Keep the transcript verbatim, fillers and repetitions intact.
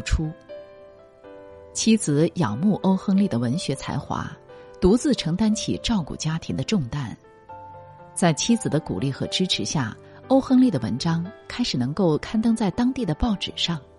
出。妻子仰慕欧亨利的文学才华，独自承担起照顾家庭的重担。在妻子的鼓励和支持下，欧亨利的文章开始能够刊登在当地的报纸上。